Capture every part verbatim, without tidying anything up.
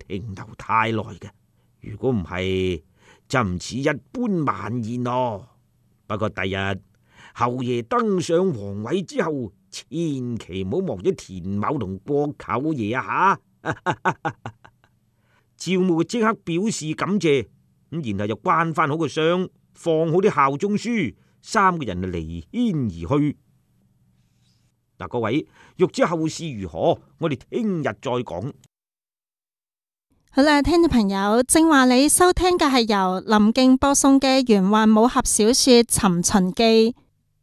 停留太耐嘅。如果唔係，就唔似一般晚宴咯。不過第日后爺登上皇位之後，千祈唔好忘咗田某同郭舅爺啊吓！趙穆即刻表示感謝，咁然後就關翻好個箱，放好啲效忠書，三個人就離軒而去。嗱，各位欲知後事如何，我哋聽日再講。 好啦，聽眾朋友，正話你收聽嘅係由林敬播送嘅玄幻武俠小說《尋秦記》。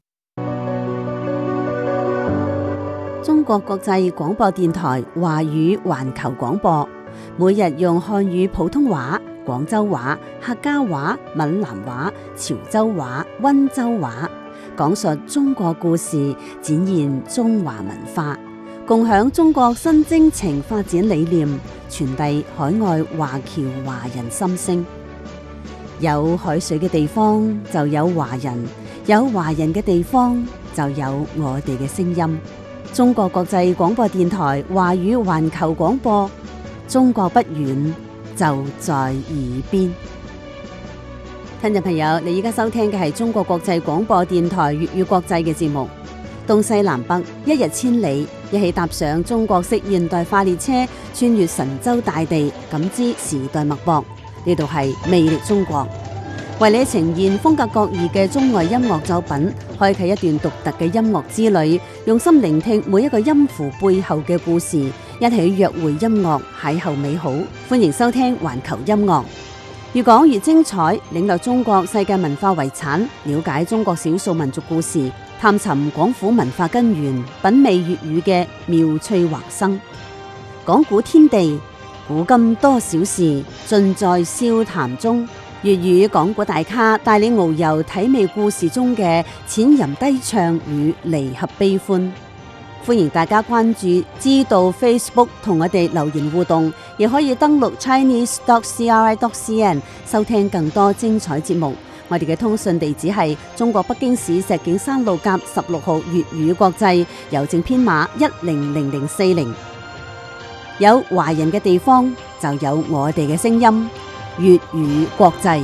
中國國際廣播電台華語環球廣播，每日用漢語普通話、廣州話、客家話、閩南話、潮州話、溫州話，講述中國故事，展現中華文化，共享中國新征程發展理念，傳遞海外華僑華人心聲。有海水嘅地方就有華人，有華人嘅地方就有我哋嘅聲音。中國國際廣播電台華語環球廣播，中國不遠，就在耳邊。聽眾朋友，你而家收聽嘅係中國國際廣播電台粵語國際嘅節目。東西南北，一日千里，一起踏上中國式現代化列車，穿越神州大地，感知時代脈搏。呢度係魅力中國，為你呈現風格各異嘅中外音樂作品，開啟一段獨特嘅音樂之旅，用心聆聽每一個音符背後嘅故事，一起約會音樂，邂逅美好。歡迎收聽環球音樂，越講越精彩，領略中國世界文化遺產，了解中國少數民族故事，探尋廣府文化根源，品味粵語嘅妙趣橫生。講古天地，古今多少事，盡在笑談中。粵語講古大咖帶你遨遊體味故事中嘅淺吟低唱與離合悲歡。歡迎大家關注知道 Facebook 同我哋留言互動，亦可以登錄 chinese dot c r i dot c n 收聽更多精彩節目。我哋嘅通訊地址係中國北京市石景山路甲十六號粵語國際，郵政編碼一零零零四零。有華人嘅地方就有我哋嘅聲音，粵語國際。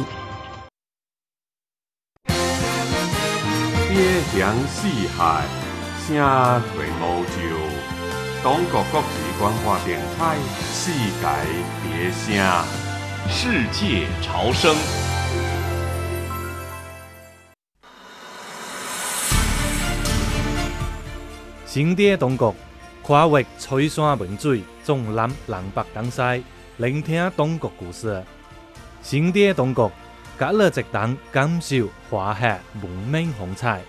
邊疆四海，聲退無就。中國國際廣播電台，世界別聲， 世界潮生。 新的中國，跨越翠山文水，縱覽南北東西，聆聽中國故事。新的中國，隔了直等感受華夏文明風采。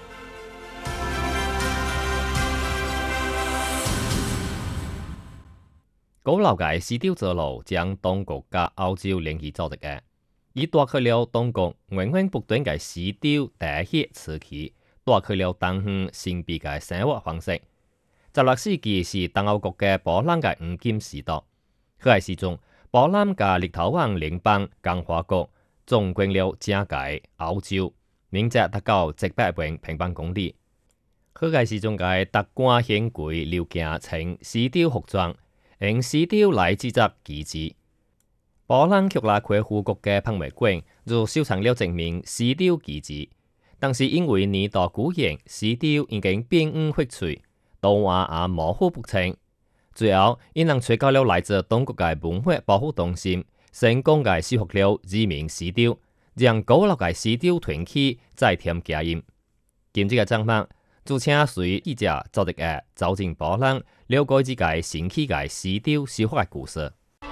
古老嘅絲綢之路將中國甲歐洲聯繫做一個，以帶去了中國源源不斷嘅絲綢大血瓷器，帶去了當時神秘嘅生活方式。十六世紀是東歐國嘅波蘭嘅黃金時代，迄個時陣，波蘭甲立陶宛聯邦共和國縱觀了整個歐洲，面積達到一百萬平方公里。迄個時陣嘅達官顯貴流行穿絲綢服裝，用絲綢來製作旗幟。波蘭卻來開護國嘅博物館就收藏了證明絲綢旗幟，但是因為年代久遠，絲綢已經變污毀碎。圖案也模糊不清，最後因能找到了來自中國嘅文化保護中心，成功嘅修復了知名絲綢，讓古老嘅絲綢團體再添加音。今日嘅節目就請隨記者周迪嘅走進波蘭，了解這個神奇嘅絲綢修復嘅故事。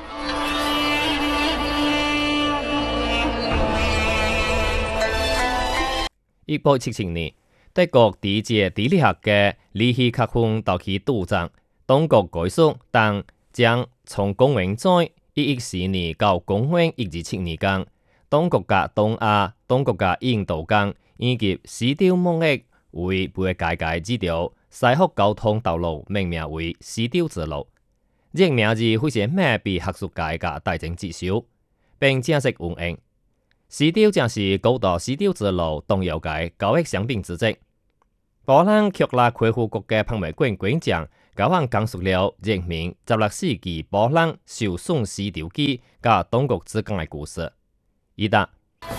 一八七七年。德國第一屆地理學嘅李希克夫到其主張，中國概述當將從公元在一一四年到公元一二七年間，中國嘅東亞、中國嘅印度間以及絲綢貿易為背界界之條西北交通道路命名為絲綢之路。這個名字非常馬被學術界嘅大眾接受，並正式運營。絲綢正是古代絲綢之路重要嘅交易商品之一。波蘭卻來開護國嘅博物館館長交往講述了譯名十六世紀波蘭受損絲條記甲東國之間嘅故事。伊答：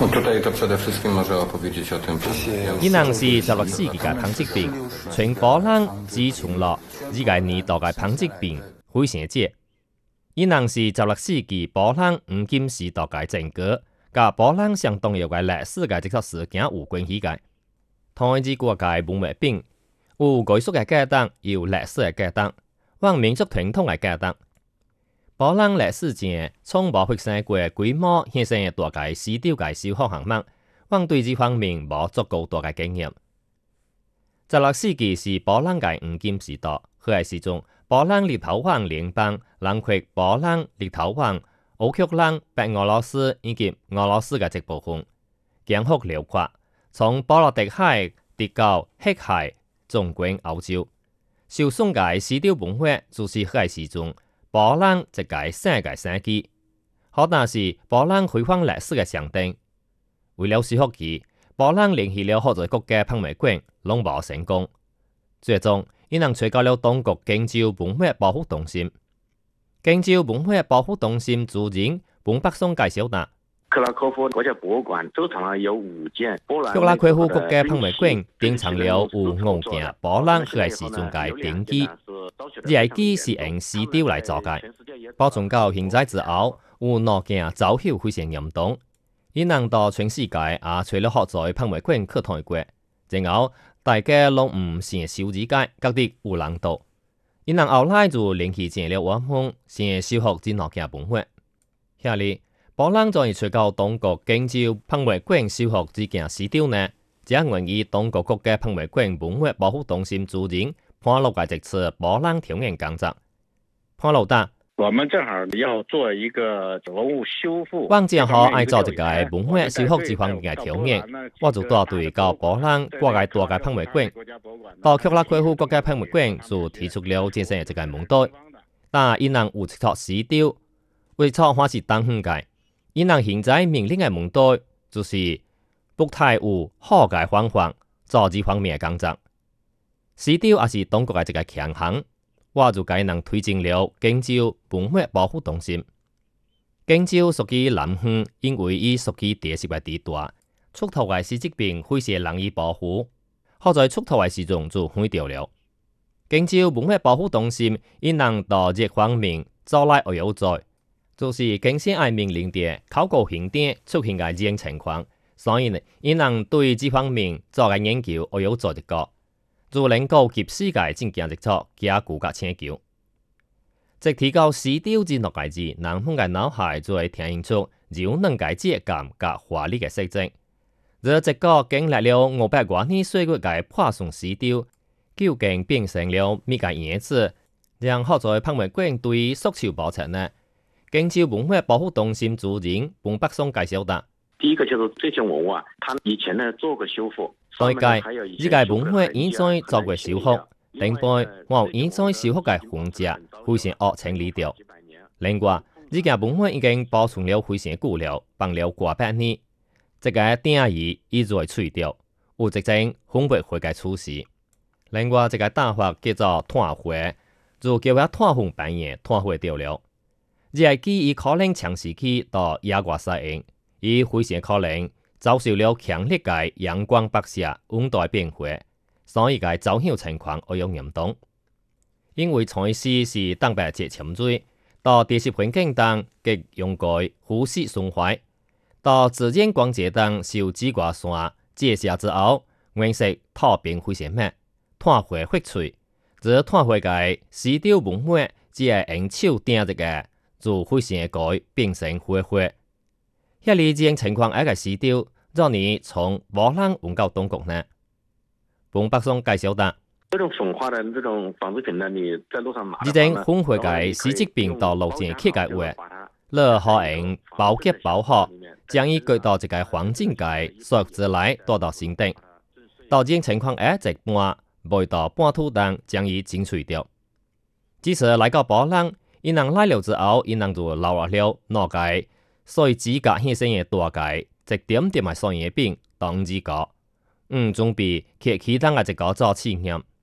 伊能是十六世紀嘅龐積病，全波蘭只存落呢個年代嘅龐積病非常少。伊能是十六世紀波蘭黃金時代嘅政局，甲波蘭相重要嘅歷史嘅這個事件有關係嘅。同治國嘅文物品有藝術嘅價值，有歷史嘅價值，往民族傳統嘅價值。波蘭歷史上從無發生過規模現象嘅大嘅死掉嘅修復項目，往對這方面無足夠大嘅經驗。十六世紀是波蘭嘅黃金時代，佢係時中波蘭立陶宛聯邦囊括波蘭、立陶宛、烏克蘭、白俄羅斯以及俄羅斯嘅一部分，疆域遼闊，從波羅的海直到黑海，縱觀歐洲。受損嘅死掉文化就是佢係時中波蘭一個新嘅生機，可能是波蘭開放歷史嘅上定。為了修復佢，波蘭聯繫了好多國家博物館，攏無成功。最終，伊能找到了當局經州文化保護中心。經州文化保護中心主任彭北松介紹啦。 克拉科夫國家博物館收藏了有五件波蘭。 克拉科夫國家博物館典藏了有五件波蘭佢係時中嘅定機，呢個機是用絲雕來做嘅。保存到現在之後，有六件走後非常嚴重。伊能到全世界也除了學在博物館去睇過，然後大家攏唔成收理解，覺得有難度。伊能後來就聯繫建了網紅，先修復這六件文物。下嚟。波蘭在隨到當局經州博物館修復這件絲雕呢，將源於當局國家博物館文物保護中心主任潘老嘅這次波蘭調研工作。潘老答： 我們正好要做一個文物修復。 我正好愛做一個文物修復這方面嘅調研，我就帶隊到波蘭各個大嘅博物館，到克拉科夫國家博物館就提出了這些這個問題，但伊能有一撮絲雕，為錯還是當遠嘅。伊能現在面臨嘅問題就是不太有好嘅方法做這方面嘅工作。絲雕也是當局嘅一個強項，我就該能推薦了經州文物保護中心。經州屬於南方，因為伊屬於地勢嘅地帶，出土嘅絲織品非常容易保護，好在出土嘅時鐘就毀掉了。經州文物保護中心伊能到這方面做來學有在。就是經先愛面臨的考古現場出現嘅這種情況，所以呢，伊能對這方面做嘅研究我有做一個，就能夠及時嘅進行製作加固嘅研究。即提高絲雕之六個字，南方嘅腦海就會呈現出柔軟嘅質感加華麗嘅色澤。這一個經歷了五百多年歲月嘅破損絲雕，究竟變成了咩個樣子？讓學在博物館對縮小保存呢？經州文物保護中心主任彭北松介紹的。 第一個就是這些文物啊，他以前呢做過修復。 對嘅，呢個文物已經做過修復，另外我已經修復嘅痕跡非常惡清理掉。另外，呢件文物已經保存了非常久了，放了過百年。這個定義已在除掉，有一種烘焙會嘅趨勢。另外，這個打法叫做炭灰，就叫佢炭紅扮演炭灰掉了。呢個機伊可能長時期到野外使用，伊非常可能遭受了強烈嘅陽光輻射、溫度變化，所以嘅走向情況會有嚴重。因為材質是蛋白質沉水，到地質環境當極容易腐蝕損壞，到自然光線當受紫外線折射之後，顏色脫變非常慢，炭灰發脆。這炭灰嘅絲雕文物只係用手點一個，就非常改變成灰灰。遐哩這種情況下嘅絲雕，讓你從波蘭運到當局呢？彭北松介紹的。 這種粉化的這種紡織品呢，你在路上買。 呢種粉化嘅絲織品到路線去嘅話，你可用包結包好，將伊舉到一個環境嘅塑之內，帶到身頂。到這種情況下，一半賣到半途當，將伊剪除掉。即使來到波蘭，伊能來了之後，伊能就留落了那個所以指甲顯生嘅大個，一點點嘅雙葉柄當指甲，嗯，準備去其他嘅一個做試驗。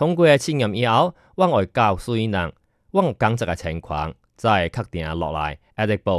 通過試驗以後，我會教水人，我工作嘅情況再確定落來，一直報